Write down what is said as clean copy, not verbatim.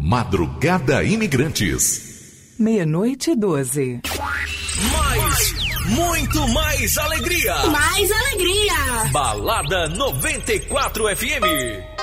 Madrugada Imigrantes. 00:12. Muito mais alegria. Mais alegria. Balada 94 FM.